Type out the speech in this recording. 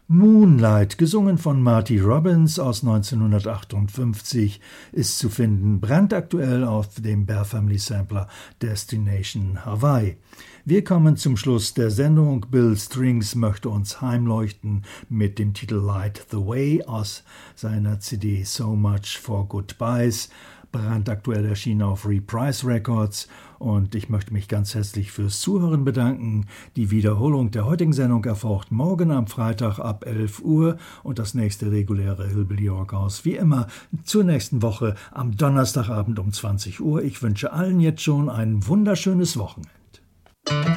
Moonlight, gesungen von Marty Robbins aus 1958, ist zu finden, brandaktuell auf dem Bear Family Sampler Destination Hawaii. Wir kommen zum Schluss der Sendung. Bill Strings möchte uns heimleuchten mit dem Titel Light the Way aus seiner CD So Much for Goodbyes, brandaktuell erschienen auf Reprise Records, und ich möchte mich ganz herzlich fürs Zuhören bedanken. Die Wiederholung der heutigen Sendung erfolgt morgen am Freitag ab 11 Uhr und das nächste reguläre Hillbilly Rockhaus wie immer zur nächsten Woche am Donnerstagabend um 20 Uhr. Ich wünsche allen jetzt schon ein wunderschönes Wochenende.